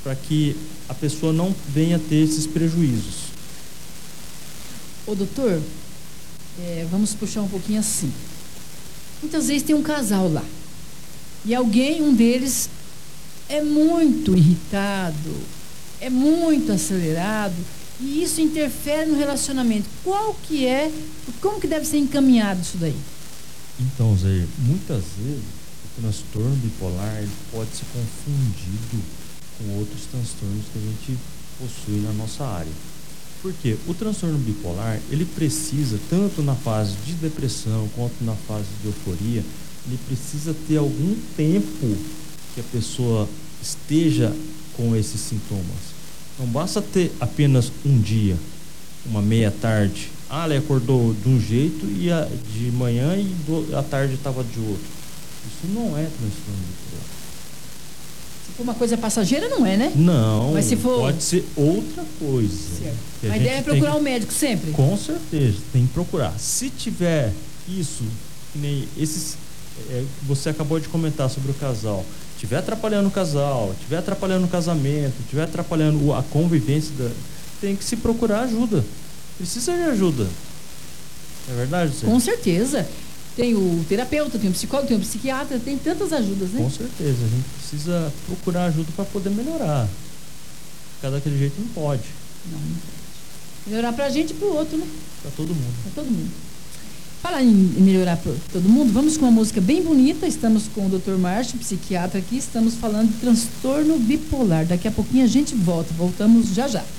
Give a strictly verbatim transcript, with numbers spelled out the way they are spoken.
para que a pessoa não venha ter esses prejuízos. Ô doutor, é, vamos puxar um pouquinho assim. Muitas vezes tem um casal lá e alguém, um deles, é muito irritado, é muito acelerado e isso interfere no relacionamento. Qual que é, como que deve ser encaminhado isso daí? Então, Zé, muitas vezes o transtorno bipolar ele pode ser confundido com outros transtornos que a gente possui na nossa área. Porque o transtorno bipolar, ele precisa, tanto na fase de depressão quanto na fase de euforia, ele precisa ter algum tempo que a pessoa esteja com esses sintomas. Não basta ter apenas um dia, uma meia tarde. Ah, ele acordou de um jeito e a, de manhã e do, à tarde estava de outro. Isso não é transtorno bipolar. Se for uma coisa passageira, não é, né? Não, mas se for... pode ser outra coisa. Certo. A, a ideia é procurar o um médico sempre? Com certeza, tem que procurar. Se tiver isso, que nem esses é, você acabou de comentar sobre o casal, estiver atrapalhando o casal, estiver atrapalhando o casamento, estiver atrapalhando a convivência, da, tem que se procurar ajuda. Precisa de ajuda. É verdade, senhor? Com certeza. Tem o terapeuta, tem o psicólogo, tem o psiquiatra, tem tantas ajudas, né? Com certeza. A gente precisa procurar ajuda para poder melhorar. Ficar daquele jeito não pode. Não, não pode. Melhorar pra gente e pro outro, né? Para todo mundo. Para todo mundo. Falar em melhorar para todo mundo, vamos com uma música bem bonita. Estamos com o doutor Márcio, psiquiatra aqui. Estamos falando de transtorno bipolar. Daqui a pouquinho a gente volta. Voltamos já já.